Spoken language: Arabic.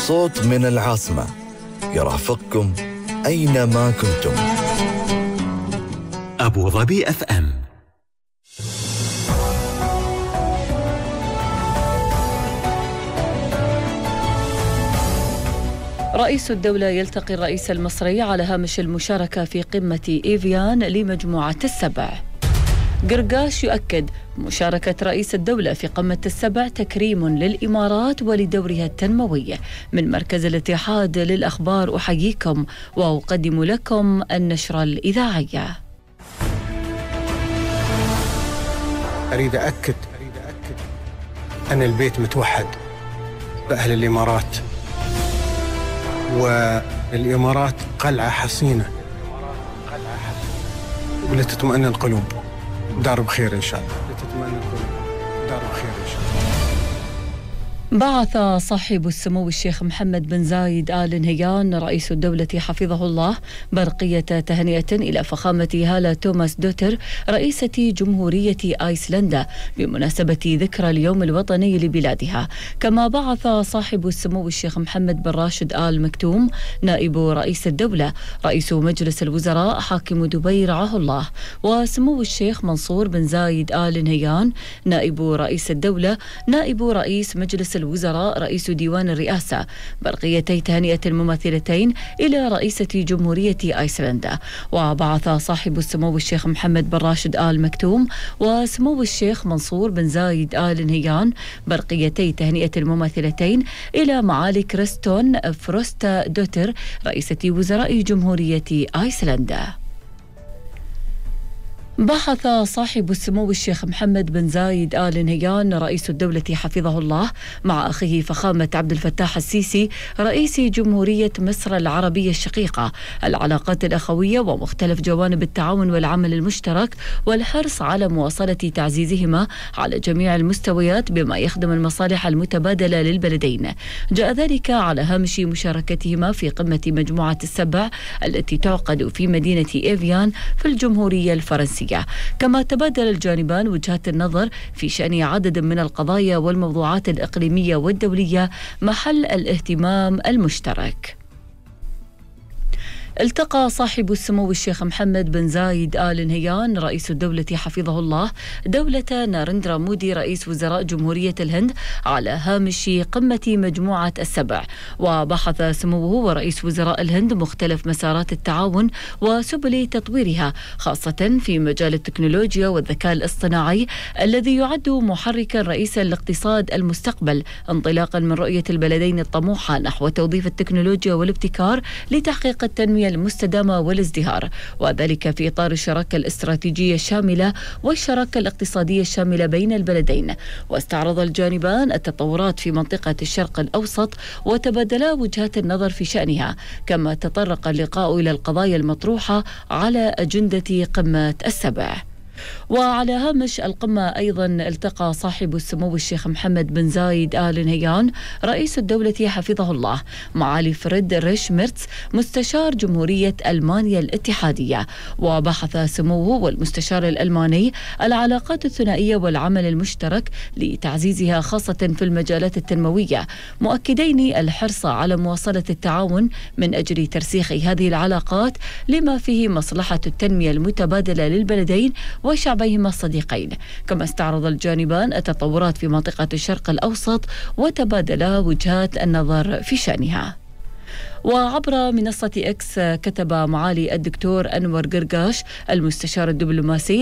صوت من العاصمة يرافقكم أينما كنتم. أبو ظبي FM. رئيس الدولة يلتقي الرئيس المصري على هامش المشاركة في قمة إيفيان لمجموعة السبع. قرقاش يؤكد مشاركة رئيس الدولة في قمة السبع تكريم للإمارات ولدورها التنموي. من مركز الاتحاد للأخبار أحييكم وأقدم لكم النشرة الإذاعية. أريد أكد أن البيت متوحد بأهل الإمارات، والإمارات قلعة حصينة ولتطمئن القلوب. دار بخير إن شاء الله. لتطمئن القلوب. دار بخير إن شاء الله. بعث صاحب السمو الشيخ محمد بن زايد آل نهيان رئيس الدولة حفظه الله برقية تهنئة إلى فخامة هالة توماس دوتر رئيسة جمهورية آيسلندا بمناسبة ذكرى اليوم الوطني لبلادها. كما بعث صاحب السمو الشيخ محمد بن راشد آل مكتوم نائب رئيس الدولة رئيس مجلس الوزراء حاكم دبي رعاه الله، وسمو الشيخ منصور بن زايد آل نهيان نائب رئيس الدولة نائب رئيس مجلس الوزراء رئيس ديوان الرئاسة برقيتي تهنئة الممثلتين إلى رئيسة جمهورية آيسلندا. وبعث صاحب السمو الشيخ محمد بن راشد آل مكتوم وسمو الشيخ منصور بن زايد آل نهيان برقيتي تهنئة الممثلتين إلى معالي كريستون فروستا دوتر رئيسة وزراء جمهورية آيسلندا. بحث صاحب السمو الشيخ محمد بن زايد آل نهيان رئيس الدولة حفظه الله مع أخيه فخامة عبد الفتاح السيسي رئيس جمهورية مصر العربية الشقيقة العلاقات الأخوية ومختلف جوانب التعاون والعمل المشترك والحرص على مواصلة تعزيزهما على جميع المستويات بما يخدم المصالح المتبادلة للبلدين. جاء ذلك على هامش مشاركتهما في قمة مجموعة السبع التي تعقد في مدينة إيفيان في الجمهورية الفرنسية. كما تبادل الجانبان وجهات النظر في شأن عدد من القضايا والموضوعات الإقليمية والدولية محل الاهتمام المشترك. التقى صاحب السمو الشيخ محمد بن زايد آل نهيان رئيس الدولة حفظه الله دولة نارندرا مودي رئيس وزراء جمهورية الهند على هامش قمة مجموعة السبع. وبحث سموه ورئيس وزراء الهند مختلف مسارات التعاون وسبل تطويرها خاصة في مجال التكنولوجيا والذكاء الاصطناعي الذي يعد محركا رئيسا لاقتصاد المستقبل انطلاقا من رؤية البلدين الطموحة نحو توظيف التكنولوجيا والابتكار لتحقيق التنمية المستدامة والازدهار، وذلك في إطار الشراكة الاستراتيجية الشاملة والشراكة الاقتصادية الشاملة بين البلدين. واستعرض الجانبان التطورات في منطقة الشرق الأوسط وتبادلا وجهات النظر في شأنها. كما تطرق اللقاء إلى القضايا المطروحة على أجندة قمة السبع. وعلى هامش القمة أيضا التقى صاحب السمو الشيخ محمد بن زايد آل نهيان رئيس الدولة حفظه الله معالي فريد ريش ميرتس مستشار جمهورية ألمانيا الاتحادية. وبحث سموه والمستشار الألماني العلاقات الثنائية والعمل المشترك لتعزيزها خاصة في المجالات التنموية، مؤكدين الحرص على مواصلة التعاون من أجل ترسيخ هذه العلاقات لما فيه مصلحة التنمية المتبادلة للبلدين وشعبيهما الصديقين. كما استعرض الجانبان التطورات في منطقة الشرق الأوسط وتبادلا وجهات النظر في شأنها. وعبر منصة إكس كتب معالي الدكتور أنور قرقاش المستشار الدبلوماسي